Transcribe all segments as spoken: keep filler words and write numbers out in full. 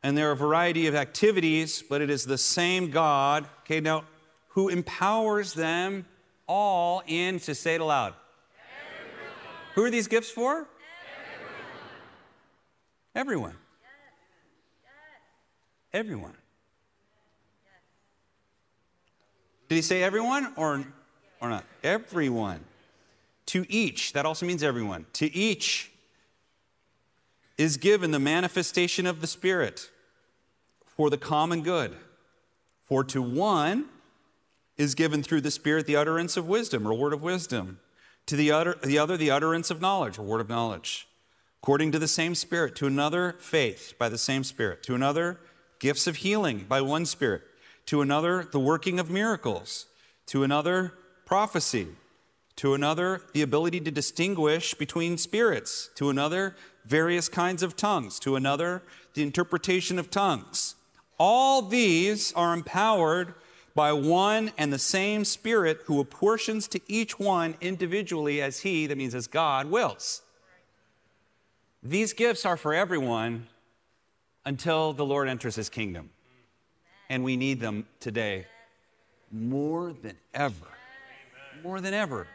And there are a variety of activities, but it is the same God, okay, now, who empowers them all in, to say it aloud. Everyone. Who are these gifts for? Everyone. Everyone. Yes. Yes. Everyone. Yes. Did he say everyone or, or not? Everyone. To each, that also means everyone. To each is given the manifestation of the Spirit for the common good. For to one is given through the Spirit the utterance of wisdom, or word of wisdom. To the other, the other, the utterance of knowledge, or word of knowledge. According to the same Spirit. To another, faith by the same Spirit. To another, gifts of healing by one Spirit. To another, the working of miracles. To another, prophecy. To another, the ability to distinguish between spirits. To another, various kinds of tongues. To another, the interpretation of tongues. All these are empowered by one and the same Spirit, who apportions to each one individually as he, that means as God, wills. These gifts are for everyone until the Lord enters his kingdom. And we need them today more than ever. More than ever.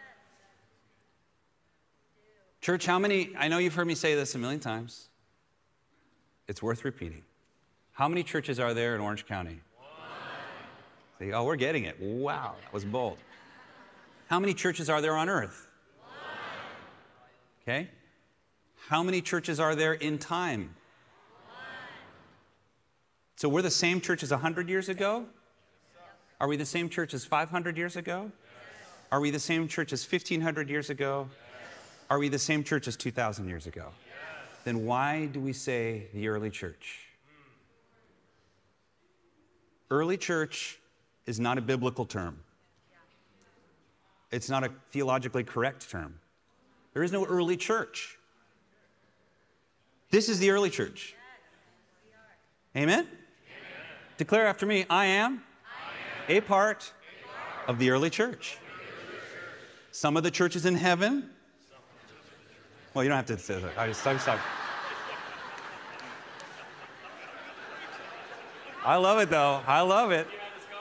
Church, how many, I know you've heard me say this a million times. It's worth repeating. How many churches are there in Orange County? Say, oh, we're getting it. Wow, that was bold. How many churches are there on earth? Okay. How many churches are there in time? So we're the same church as one hundred years ago? Are we the same church as five hundred years ago? Are we the same church as fifteen hundred years ago? Are we the same church as two thousand years ago? Then why do we say the early church? Early church is not a biblical term. It's not a theologically correct term. There is no early church. This is the early church. Amen? Amen? Declare after me, I am, I am a, part a part of the early church. Some of the churches in heaven. Well, you don't have to say that. I just, I just talk. I love it, though. I love it.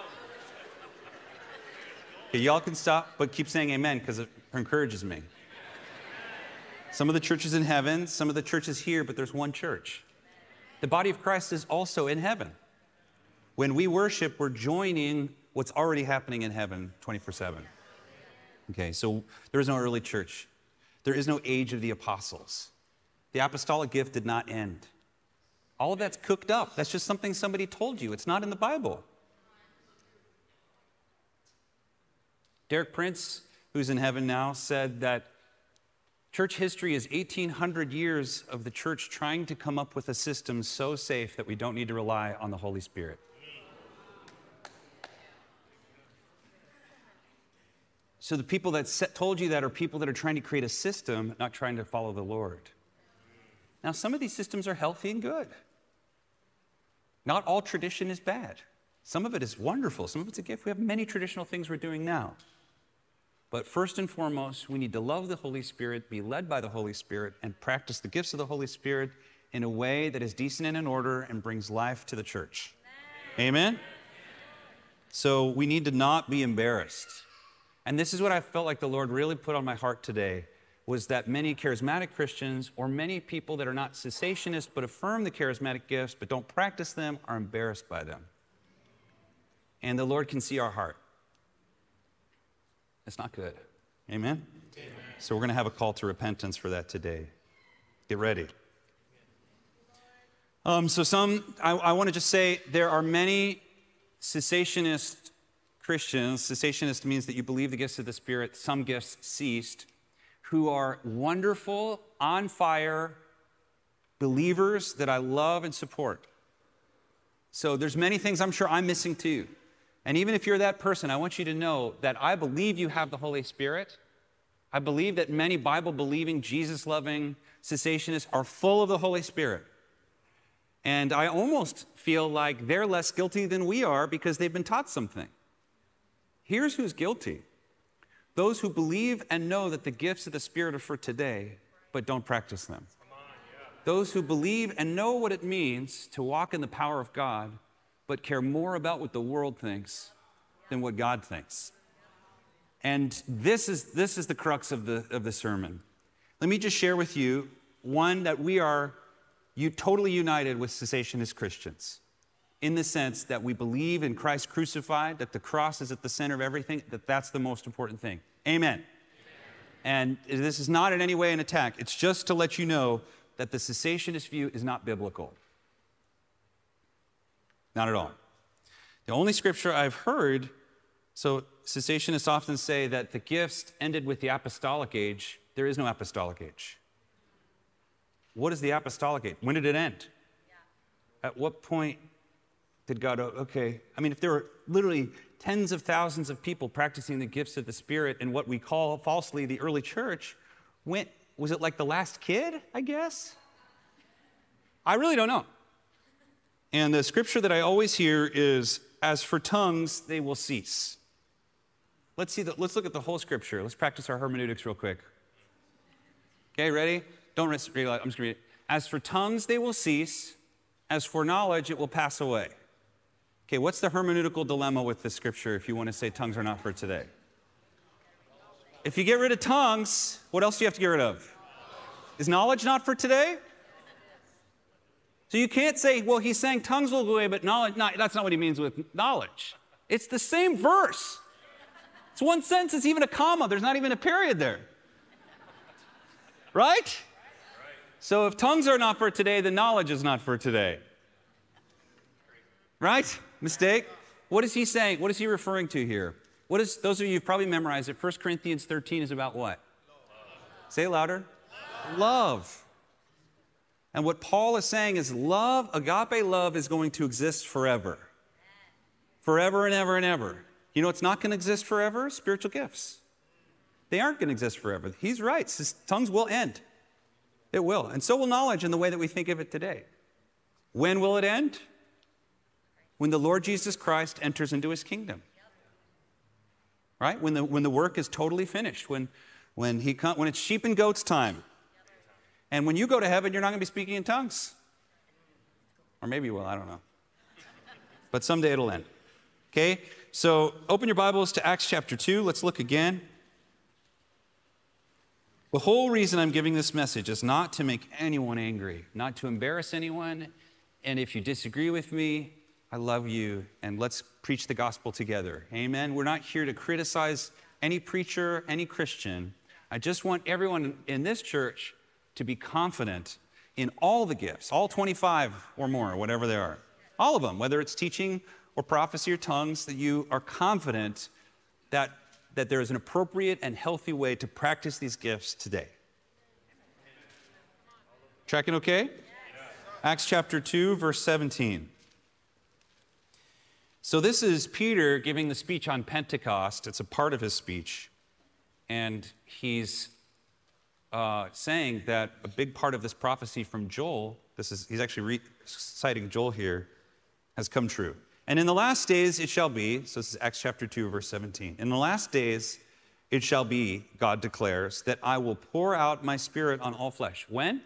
Okay, y'all can stop, but keep saying amen, because it encourages me. Some of the churches in heaven, some of the churches here, but there's one church. The body of Christ is also in heaven. When we worship, we're joining what's already happening in heaven twenty-four seven. Okay, so there is no early church. There is no age of the apostles. The apostolic gift did not end. All of that's cooked up. That's just something somebody told you. It's not in the Bible. Derek Prince, who's in heaven now, said that church history is eighteen hundred years of the church trying to come up with a system so safe that we don't need to rely on the Holy Spirit. So the people that told you that are people that are trying to create a system, not trying to follow the Lord. Now, some of these systems are healthy and good. Not all tradition is bad. Some of it is wonderful. Some of it's a gift. We have many traditional things we're doing now. But first and foremost, we need to love the Holy Spirit, be led by the Holy Spirit, and practice the gifts of the Holy Spirit in a way that is decent and in order and brings life to the church. Amen? Amen? So we need to not be embarrassed. And this is what I felt like the Lord really put on my heart today, was that many charismatic Christians, or many people that are not cessationists but affirm the charismatic gifts but don't practice them, are embarrassed by them. And the Lord can see our heart. It's not good. Amen? Amen. So we're going to have a call to repentance for that today. Get ready. Um, so some, I, I want to just say there are many cessationist Christians. Cessationist means that you believe the gifts of the Spirit, some gifts ceased, who are wonderful, on fire believers that I love and support. So there's many things I'm sure I'm missing too. And even if you're that person, I want you to know that I believe you have the Holy Spirit. I believe that many Bible-believing, Jesus-loving cessationists are full of the Holy Spirit. And I almost feel like they're less guilty than we are because they've been taught something. Here's who's guilty. Those who believe and know that the gifts of the Spirit are for today, but don't practice them. Those who believe and know what it means to walk in the power of God, but care more about what the world thinks than what God thinks. And this is, this is the crux of the, of the sermon. Let me just share with you, one, that we are you, totally united with cessationist Christians in the sense that we believe in Christ crucified, that the cross is at the center of everything, that that's the most important thing. Amen. Amen. And this is not in any way an attack. It's just to let you know that the cessationist view is not biblical. Not at all. The only scripture I've heard, so cessationists often say that the gifts ended with the apostolic age. There is no apostolic age. What is the apostolic age? When did it end? Yeah. At what point did God, okay, I mean, if there were literally tens of thousands of people practicing the gifts of the Spirit in what we call falsely the early church, when, was it like the last kid, I guess? I really don't know. And the scripture that I always hear is, as for tongues, they will cease. Let's see. The, let's look at the whole scripture. Let's practice our hermeneutics real quick. Okay, ready? Don't rest, read it. I'm just going to read it. As for tongues, they will cease. As for knowledge, it will pass away. Okay, what's the hermeneutical dilemma with this scripture if you want to say tongues are not for today? If you get rid of tongues, what else do you have to get rid of? Is knowledge not for today? So you can't say, well, he's saying tongues will go away, but knowledge, not, that's not what he means with knowledge. It's the same verse. It's one sentence, it's even a comma. There's not even a period there. Right? So if tongues are not for today, then knowledge is not for today. Right? Mistake? What is he saying? What is he referring to here? What is, those of you who've probably memorized it, First Corinthians thirteen is about what? Love. Say it louder. Love. Love. And what Paul is saying is love, agape love, is going to exist forever. Forever and ever and ever. You know what's not going to exist forever? Spiritual gifts. They aren't going to exist forever. He's right. His tongues will end. It will. And so will knowledge in the way that we think of it today. When will it end? When the Lord Jesus Christ enters into his kingdom. Right? When the, when the work is totally finished. When, when, he come, when it's sheep and goats time. And when you go to heaven, you're not going to be speaking in tongues. Or maybe you will, I don't know. But someday it'll end. Okay? So open your Bibles to Acts chapter two. Let's look again. The whole reason I'm giving this message is not to make anyone angry, not to embarrass anyone. And if you disagree with me, I love you, and let's preach the gospel together. Amen? We're not here to criticize any preacher, any Christian. I just want everyone in this church to be confident in all the gifts, all twenty-five or more, whatever they are. All of them, whether it's teaching or prophecy or tongues, that you are confident that, that there is an appropriate and healthy way to practice these gifts today. Tracking okay? Yes. Acts chapter two, verse seventeen. So this is Peter giving the speech on Pentecost. It's a part of his speech. And he's uh, saying that a big part of this prophecy from Joel, this is he's actually re- citing Joel here, has come true. And in the last days it shall be, so this is Acts chapter two, verse seventeen. In the last days it shall be, God declares, that I will pour out my spirit on all flesh. When?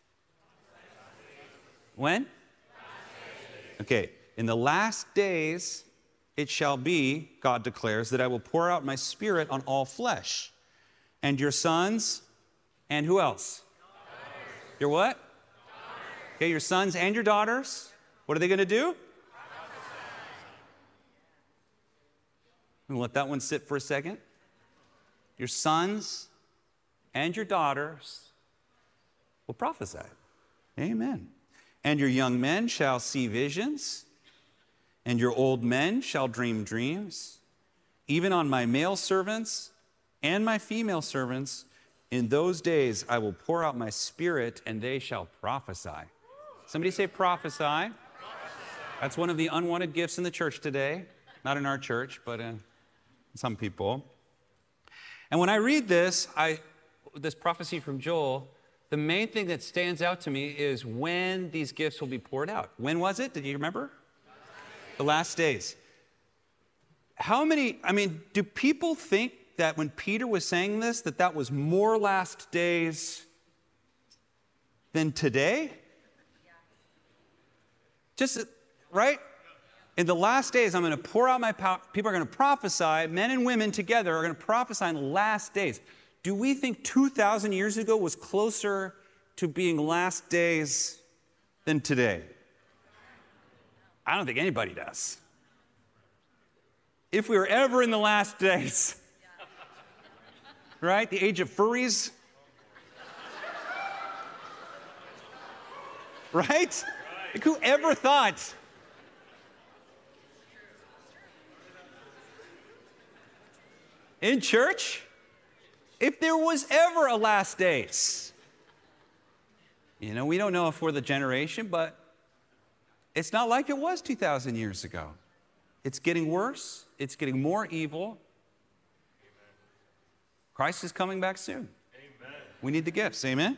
When? Okay. In the last days, it shall be, God declares, that I will pour out my spirit on all flesh. And your sons, and who else? Daughters. Your what? Daughters. Okay, your sons and your daughters. What are they going to do? I'm going to let that one sit for a second. Your sons and your daughters will prophesy. Amen. And your young men shall see visions. And your old men shall dream dreams. Even on my male servants and my female servants, in those days I will pour out my spirit, and they shall prophesy. Somebody say prophesy. Prophesy. That's one of the unwanted gifts in the church today. Not in our church, but in some people. And when I read this, I, this prophecy from Joel, the main thing that stands out to me is when these gifts will be poured out. When was it? Did you remember? The last days. How many, I mean, do people think that when Peter was saying this, that that was more last days than today? Just, right? In the last days, I'm going to pour out my power. People are going to prophesy. Men and women together are going to prophesy in the last days. Do we think two thousand years ago was closer to being last days than today? I don't think anybody does. If we were ever in the last days, right? The age of furries. Right? Like, who ever thought? In church, if there was ever a last days. You know, we don't know if we're the generation, but it's not like it was two thousand years ago. It's getting worse. It's getting more evil. Christ is coming back soon. Amen. We need the gifts. Amen?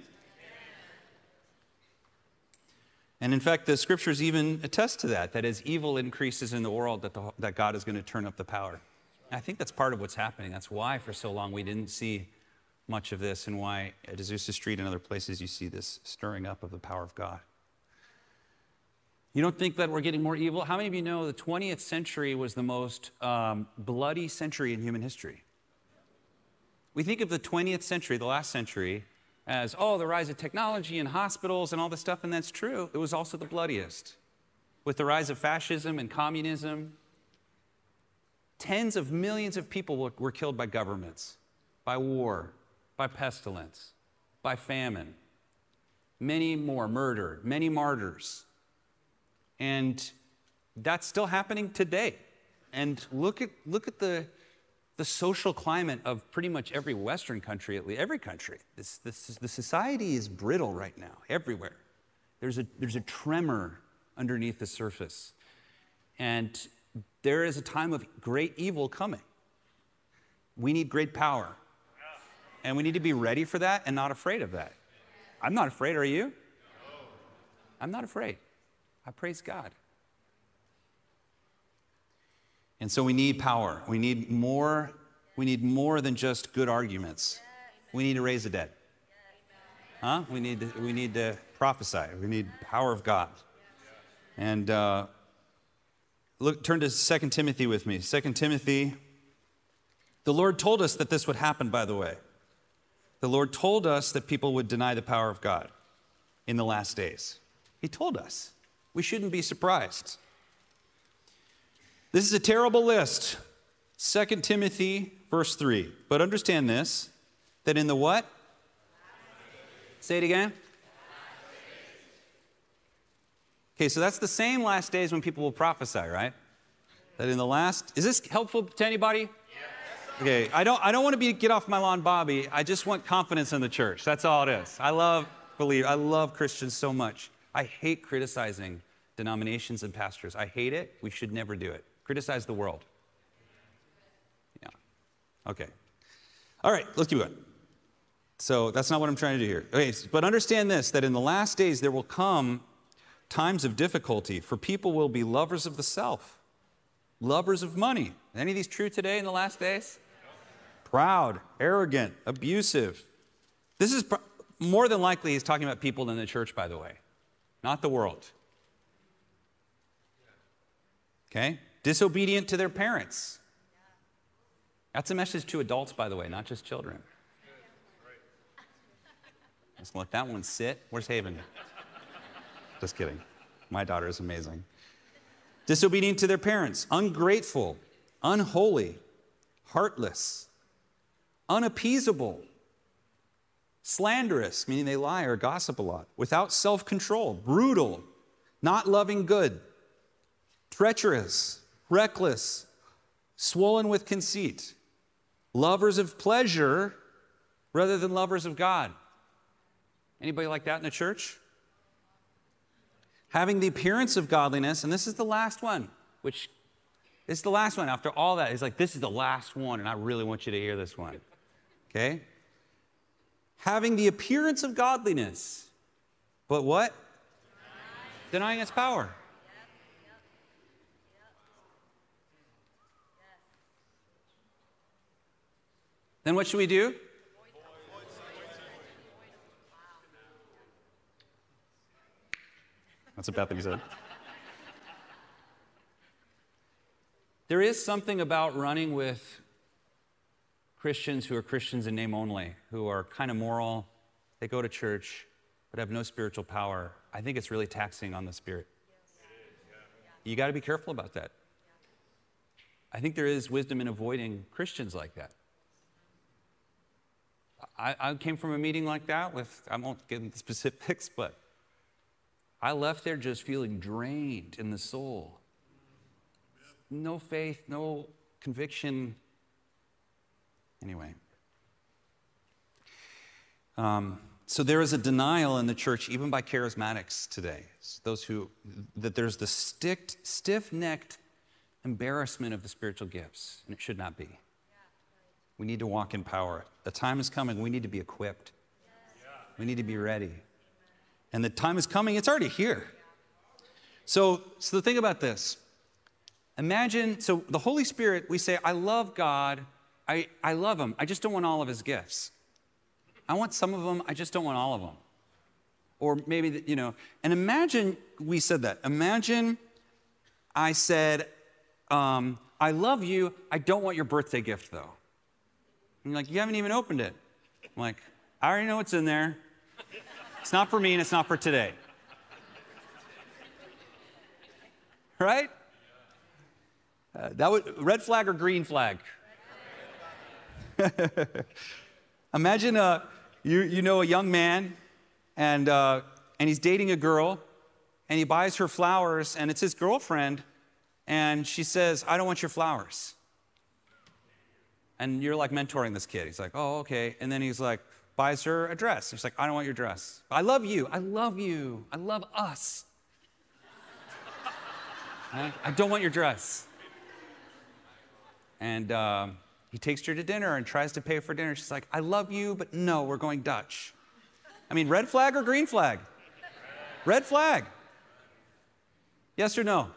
And in fact, the scriptures even attest to that, that as evil increases in the world, that, the, that God is going to turn up the power. I think that's part of what's happening. That's why for so long we didn't see much of this, and why at Azusa Street and other places you see this stirring up of the power of God. You don't think that we're getting more evil? How many of you know the twentieth century was the most um, bloody century in human history? We think of the twentieth century, the last century, as, oh, the rise of technology and hospitals and all this stuff, and that's true. It was also the bloodiest. With the rise of fascism and communism, tens of millions of people were killed by governments, by war, by pestilence, by famine. Many more murdered, many martyrs. And that's still happening today. And look at, look at the, the social climate of pretty much every Western country, at least every country. This, this, the society is brittle right now, everywhere. There's a, there's a tremor underneath the surface. And there is a time of great evil coming. We need great power. And we need to be ready for that and not afraid of that. I'm not afraid, are you? I'm not afraid. I praise God. And so we need power. We need more, we need more than just good arguments. We need to raise the dead. Huh? We need to, we need to prophesy. We need power of God. And uh, look, turn to Second Timothy with me. Second Timothy. The Lord told us that this would happen, by the way. The Lord told us that people would deny the power of God in the last days. He told us. We shouldn't be surprised. This is a terrible list. Second Timothy, verse three. But understand this, that in the what? Say it again. Okay, so that's the same last days when people will prophesy, right? That in the last, is this helpful to anybody? Okay, I don't I don't want to be get off my lawn, Bobby. I just want confidence in the church. That's all it is. I love believe I love Christians so much. I hate criticizing denominations and pastors. I hate it. We should never do it. Criticize the world. Yeah. Okay. All right, let's keep going. So that's not what I'm trying to do here. Okay, but understand this, that in the last days there will come times of difficulty, for people will be lovers of the self, lovers of money. Any of these true today in the last days? Proud, arrogant, abusive. This is pro- more than likely he's talking about people in the church, by the way, not the world. Okay? Disobedient to their parents. That's a message to adults, by the way, not just children. Just let that one sit. Where's Haven? Just kidding. My daughter is amazing. Disobedient to their parents, ungrateful, unholy, heartless, unappeasable, slanderous, meaning they lie or gossip a lot, without self-control, brutal, not loving good, treacherous, reckless, swollen with conceit, lovers of pleasure rather than lovers of God. Anybody like that in the church? Having the appearance of godliness, and this is the last one, which is the last one. After all that, he's like, this is the last one, and I really want you to hear this one. Okay? Having the appearance of godliness, but what? Denying, Denying its power. Yep. Yep. Yep. Yes. Then what should we do? That's what Bethany said. There is something about running with Christians who are Christians in name only, who are kind of moral, they go to church, but have no spiritual power. I think it's really taxing on the spirit. You got to be careful about that. I think there is wisdom in avoiding Christians like that. I, I came from a meeting like that with, I won't get into the specifics, but I left there just feeling drained in the soul. No faith, no conviction. Anyway. Um, so there is a denial in the church, even by charismatics today. Those who, that there's the stick, stiff-necked embarrassment of the spiritual gifts, and it should not be. We need to walk in power. The time is coming. We need to be equipped. We need to be ready. And the time is coming. It's already here. So, so the thing about this, imagine, so the Holy Spirit, we say, I love God. I, I love him. I just don't want all of his gifts. I want some of them. I just don't want all of them. Or maybe, you know, and imagine we said that. Imagine I said, um, I love you. I don't want your birthday gift, though. And you're like, you haven't even opened it. I'm like, I already know what's in there. It's not for me and it's not for today. Right? Uh, that would, red flag or green flag? Imagine uh, you, you know a young man and, uh, and he's dating a girl and he buys her flowers and it's his girlfriend and she says, I don't want your flowers. And you're like mentoring this kid. He's like, oh, okay. And then he's like, buys her a dress. He's like, I don't want your dress. I love you. I love you. I love us. I, I don't want your dress. And um, he takes her to dinner and tries to pay for dinner. She's like, I love you, but no, we're going Dutch. I mean, red flag or green flag? Red flag. Yes or no?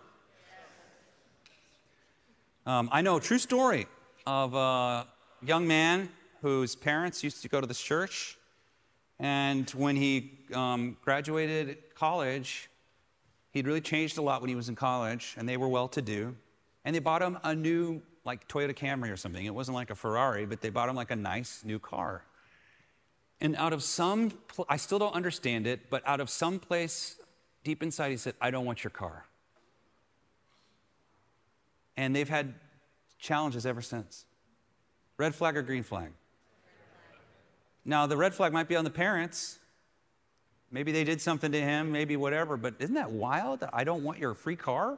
Um, I know a true story of a young man whose parents used to go to this church. And when he um, graduated college, he'd really changed a lot when he was in college, and they were well-to-do. And they bought him a new, like, Toyota Camry or something. It wasn't like a Ferrari, but they bought him like a nice new car. And out of some, pl- I still don't understand it, but out of some place deep inside, he said, I don't want your car. And they've had challenges ever since. Red flag or green flag? Now, the red flag might be on the parents. Maybe they did something to him, maybe whatever, but isn't that wild? I don't want your free car?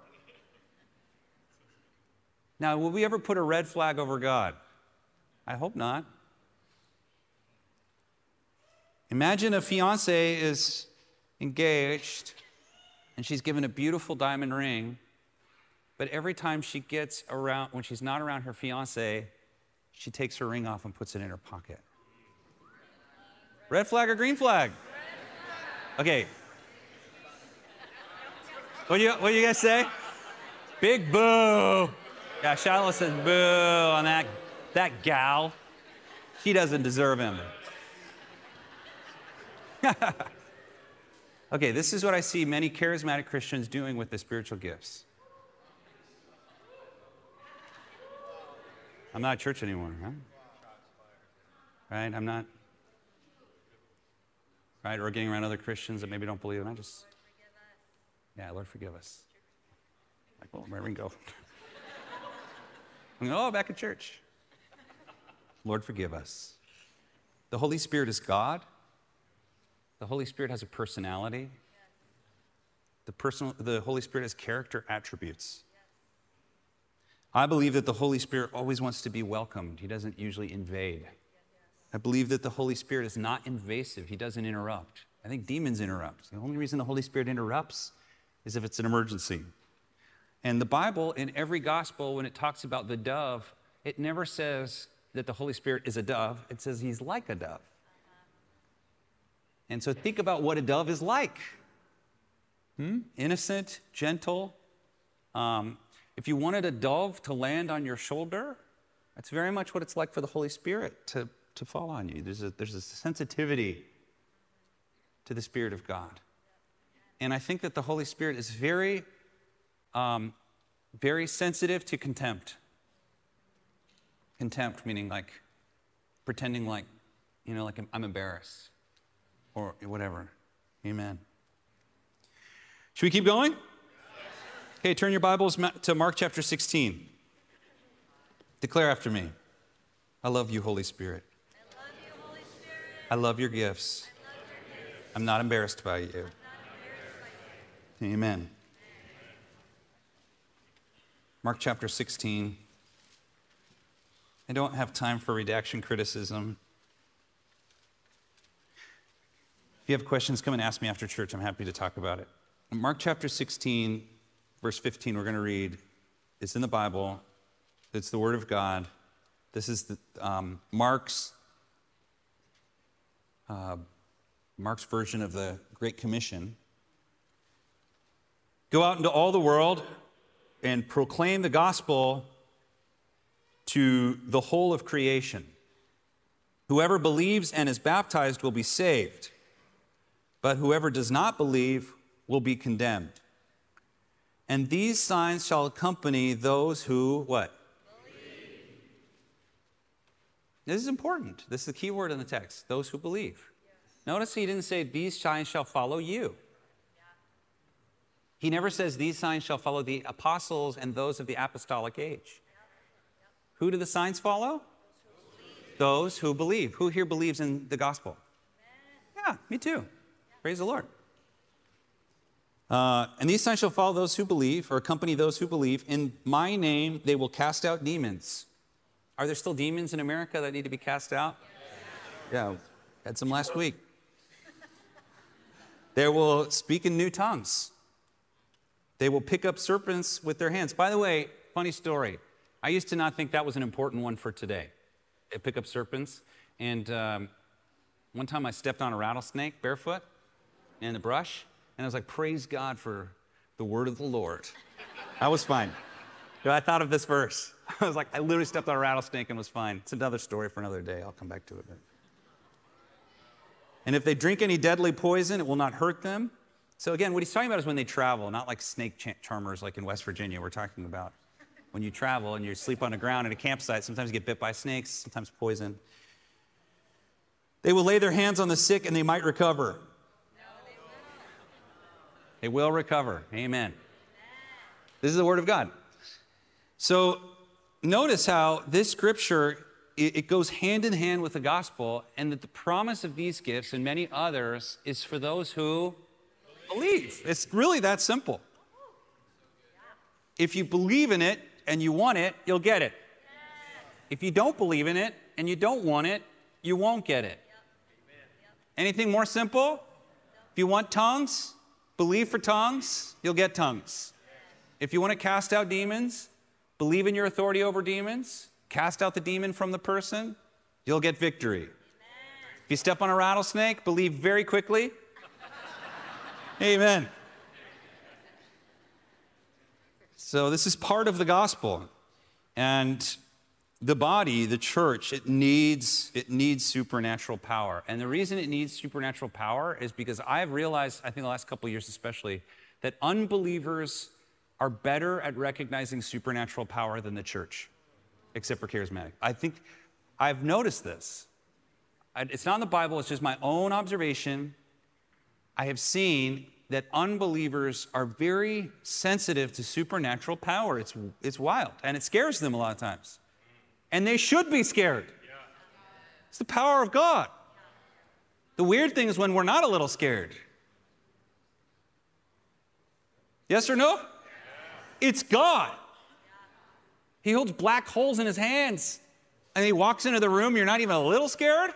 Now, will we ever put a red flag over God? I hope not. Imagine a fiancé is engaged and she's given a beautiful diamond ring, but every time she gets around, when she's not around her fiancé, she takes her ring off and puts it in her pocket. Red flag or green flag? Okay. What do you, what do you guys say? Big boo. Yeah, Shiloh says boo on that, that gal. She doesn't deserve him. Okay, this is what I see many charismatic Christians doing with the spiritual gifts. I'm not at church anymore, huh? Right? I'm not, right? Or getting around other Christians that maybe don't believe in. I just, yeah, Lord, forgive us. Like, well, where we can go. I'm going, oh, back at church. Lord, forgive us. The Holy Spirit is God. The Holy Spirit has a personality. The, personal, the Holy Spirit has character attributes. I believe that the Holy Spirit always wants to be welcomed. He doesn't usually invade. I believe that the Holy Spirit is not invasive. He doesn't interrupt. I think demons interrupt. The only reason the Holy Spirit interrupts is if it's an emergency. And the Bible, in every gospel, when it talks about the dove, it never says that the Holy Spirit is a dove. It says he's like a dove. And so think about what a dove is like. Hmm? Innocent, gentle. Um, if you wanted a dove to land on your shoulder, that's very much what it's like for the Holy Spirit to, to fall on you. There's a, there's a sensitivity to the Spirit of God. And I think that the Holy Spirit is very, um, very sensitive to contempt. Contempt meaning like pretending like, you know, like I'm, I'm embarrassed or whatever. Amen. Should we keep going? Yes. Okay, turn your Bibles to Mark chapter sixteen. Declare after me. I love you, Holy Spirit. I love you, Holy Spirit. I love your gifts. I love your gifts. I'm not embarrassed by you. I'm not embarrassed by you. Amen. Mark chapter sixteen. I don't have time for redaction criticism. If you have questions, come and ask me after church. I'm happy to talk about it. In Mark chapter sixteen, verse fifteen, we're going to read. It's in the Bible. It's the Word of God. This is the, um, Mark's uh, Mark's version of the Great Commission. Go out into all the world and proclaim the gospel to the whole of creation. Whoever believes and is baptized will be saved, but whoever does not believe will be condemned. And these signs shall accompany those who, what? Believe. This is important. This is the key word in the text, those who believe. Yes. Notice he didn't say, these signs shall follow you. Yeah. He never says, these signs shall follow the apostles and those of the apostolic age. Yeah. Yeah. Who do the signs follow? Those who believe. Who here believes in the gospel? Amen. Yeah, me too. Yeah. Praise the Lord. Uh, and these signs shall follow those who believe, or accompany those who believe. In my name, they will cast out demons. Are there still demons in America that need to be cast out? Yeah, yeah, had some last week. They will speak in new tongues. They will pick up serpents with their hands. By the way, funny story. I used to not think that was an important one for today. They pick up serpents. And um, one time I stepped on a rattlesnake barefoot in the brush. And I was like, praise God for the word of the Lord. I was fine. I thought of this verse. I was like, I literally stepped on a rattlesnake and was fine. It's another story for another day. I'll come back to it. And if they drink any deadly poison, it will not hurt them. So again, what he's talking about is when they travel, not like snake charmers like in West Virginia. We're talking about when you travel and you sleep on the ground at a campsite. Sometimes you get bit by snakes, sometimes poison. They will lay their hands on the sick and they might recover. They will recover. Amen. This is the word of God. So notice how this scripture, it goes hand in hand with the gospel, and that the promise of these gifts and many others is for those who believe. It's really that simple. If you believe in it and you want it, you'll get it. If you don't believe in it and you don't want it, you won't get it. Anything more simple? If you want tongues, believe for tongues, you'll get tongues. If you want to cast out demons, believe in your authority over demons, cast out the demon from the person, you'll get victory. Amen. If you step on a rattlesnake, believe very quickly. Amen. So this is part of the gospel. And the body, the church, it needs, it needs supernatural power. And the reason it needs supernatural power is because I've realized, I think the last couple of years especially, that unbelievers are better at recognizing supernatural power than the church, except for charismatic. I think I've noticed this. It's not in the Bible, it's just my own observation. I have seen that unbelievers are very sensitive to supernatural power. It's, it's wild, and it scares them a lot of times. And they should be scared. It's the power of God. The weird thing is when we're not a little scared. Yes or no? It's God. He holds black holes in his hands, and he walks into the room, you're not even a little scared?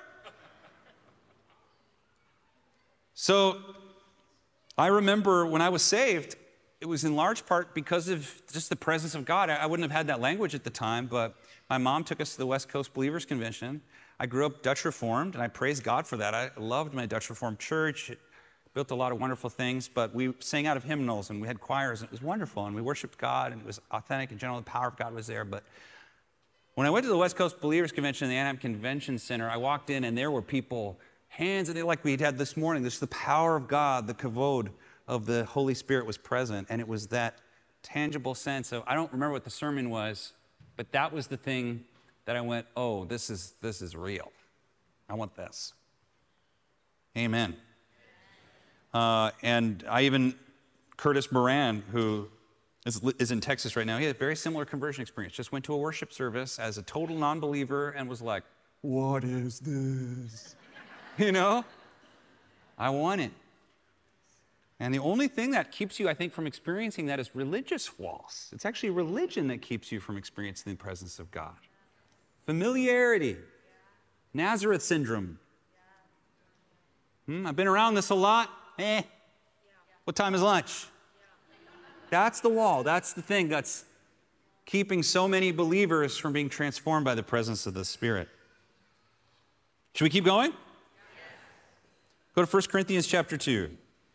So I remember when I was saved, it was in large part because of just the presence of God. I wouldn't have had that language at the time, but my mom took us to the West Coast Believers Convention. I grew up Dutch Reformed, and I praise God for that. I loved my Dutch Reformed church. It built a lot of wonderful things, but we sang out of hymnals, and we had choirs, and it was wonderful, and we worshiped God, and it was authentic. In general, the power of God was there. But when I went to the West Coast Believers Convention in the Anaheim Convention Center, I walked in, and there were people, hands, and they like we had this morning. This is the power of God, the kavod of the Holy Spirit was present, and it was that tangible sense of, I don't remember what the sermon was, but that was the thing that I went, oh, this is this is real. I want this. Amen. Uh, and I even, Curtis Moran, who is, is in Texas right now, he had a very similar conversion experience. Just went to a worship service as a total non-believer and was like, what is this? You know? I want it. And the only thing that keeps you, I think, from experiencing that is religious walls. It's actually religion that keeps you from experiencing the presence of God. Familiarity. Nazareth syndrome. Hmm, I've been around this a lot. Eh. What time is lunch? That's the wall. That's the thing that's keeping so many believers from being transformed by the presence of the Spirit. Should we keep going? Go to First Corinthians chapter two.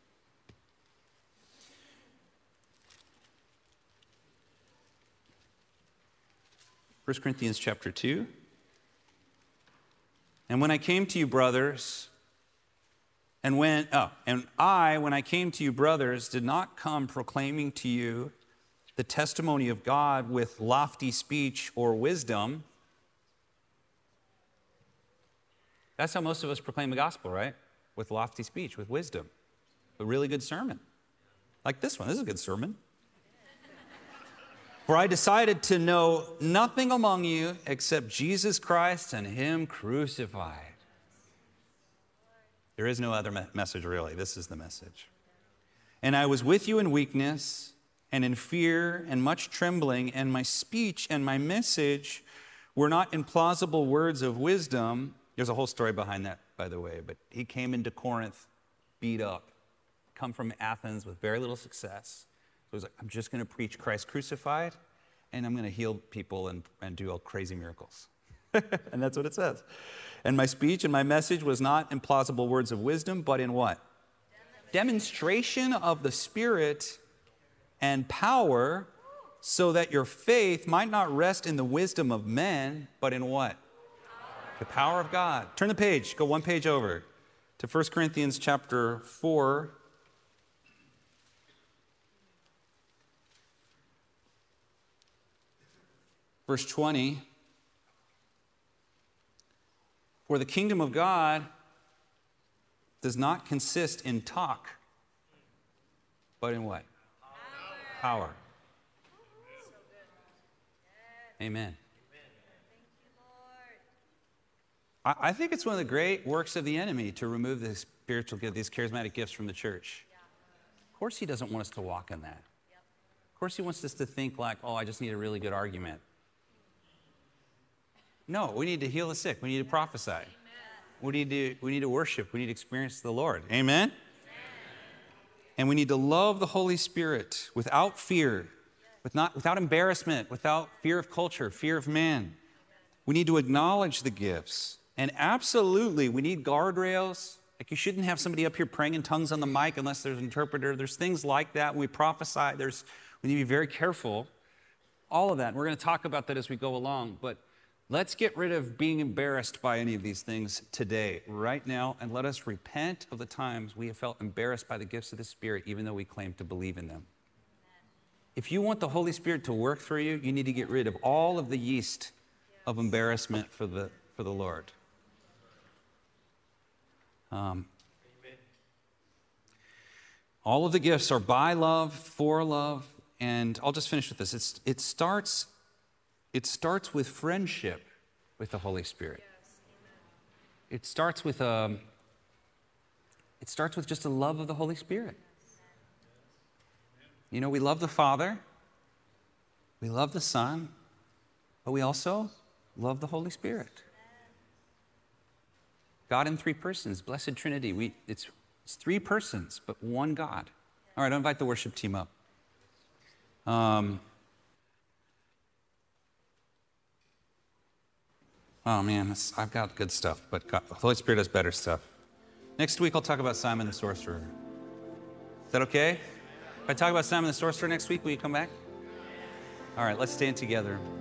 First Corinthians chapter two. And when I came to you, brothers, and when oh, and I, when I came to you, brothers, did not come proclaiming to you the testimony of God with lofty speech or wisdom. That's how most of us proclaim the gospel, right? With lofty speech, with wisdom. A really good sermon. Like this one. This is a good sermon. For I decided to know nothing among you except Jesus Christ and Him crucified. There is no other me- message, really. This is the message. And I was with you in weakness and in fear and much trembling, and my speech and my message were not implausible words of wisdom. There's a whole story behind that, by the way, but he came into Corinth beat up, come from Athens with very little success. So he was like, I'm just going to preach Christ crucified, and I'm going to heal people and, and do all crazy miracles. And that's what it says. And my speech and my message was not in plausible words of wisdom, but in what? Demonstration of the Spirit and power, so that your faith might not rest in the wisdom of men, but in what? Power. The power of God. Turn the page. Go one page over to First Corinthians chapter four. Verse twenty. For the kingdom of God does not consist in talk, but in what? Power. Power. Amen. I, I think it's one of the great works of the enemy to remove the spiritual gift, these charismatic gifts from the church. Of course he doesn't want us to walk in that. Of course he wants us to think like, oh, I just need a really good argument. No, we need to heal the sick. We need to prophesy. Amen. We need to, we need to worship. We need to experience the Lord. Amen? Amen? And we need to love the Holy Spirit without fear, with not, without embarrassment, without fear of culture, fear of man. We need to acknowledge the gifts. And absolutely, we need guardrails. Like you shouldn't have somebody up here praying in tongues on the mic unless there's an interpreter. There's things like that. When we prophesy, there's, we need to be very careful. All of that. We're going to talk about that as we go along. But let's get rid of being embarrassed by any of these things today, right now, and let us repent of the times we have felt embarrassed by the gifts of the Spirit, even though we claim to believe in them. Amen. If you want the Holy Spirit to work through you, you need to get rid of all of the yeast of embarrassment for the, for the Lord. Um, all of the gifts are by love, for love, and I'll just finish with this. It's, it starts... It starts with friendship with the Holy Spirit. Yes, it starts with a, it starts with just a love of the Holy Spirit. You know, we love the Father, we love the Son, but we also love the Holy Spirit. God in three persons, blessed Trinity. We, it's, it's three persons, but one God. All right, I'll invite the worship team up. Um, Oh, man, this, I've got good stuff, but God, the Holy Spirit has better stuff. Next week, I'll talk about Simon the Sorcerer. Is that okay? If I talk about Simon the Sorcerer next week, will you come back? All right, let's stand together.